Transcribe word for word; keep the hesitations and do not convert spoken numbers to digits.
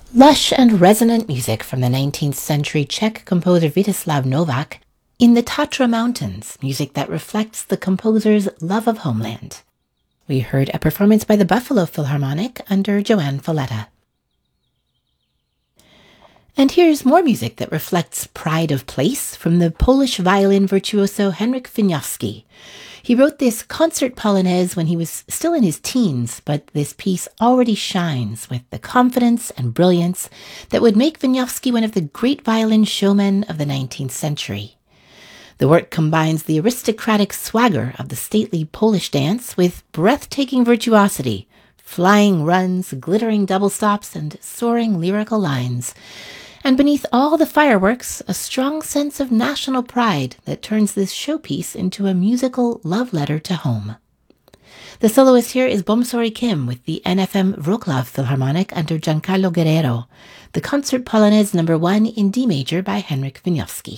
Lush and resonant music from the nineteenth century Czech composer Vítězslav Novák in the Tatra Mountains, music that reflects the composer's love of homeland. We heard a performance by the Buffalo Philharmonic under Joanne Folletta. And here's more music that reflects pride of place from the Polish violin virtuoso Henryk Wieniawski. He wrote this concert polonaise when he was still in his teens, but this piece already shines with the confidence and brilliance that would make Wieniawski one of the great violin showmen of the nineteenth century. The work combines the aristocratic swagger of the stately Polish dance with breathtaking virtuosity, flying runs, glittering double stops, and soaring lyrical lines. And beneath all the fireworks, a strong sense of national pride that turns this showpiece into a musical love letter to home. The soloist here is Bomsori Kim with the N F M Wrocław Philharmonic under Giancarlo Guerrero, the Concert Polonaise number one in D major by Henryk Wieniawski.